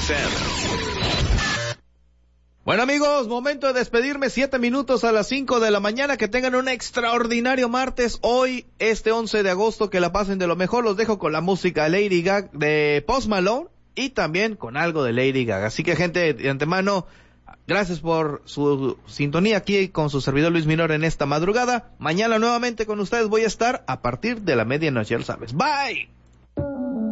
FM. Bueno, amigos, momento de despedirme. 7 minutos a las 5 de la mañana. Que tengan un extraordinario martes. Hoy, 11 de agosto, que la pasen de lo mejor. Los dejo con la música Lady Gaga de Post Malone y también con algo de Lady Gaga. Así que, gente, de antemano, gracias por su sintonía aquí con su servidor Luis Minor en esta madrugada. Mañana nuevamente con ustedes voy a estar a partir de la medianoche, ya lo sabes. Bye.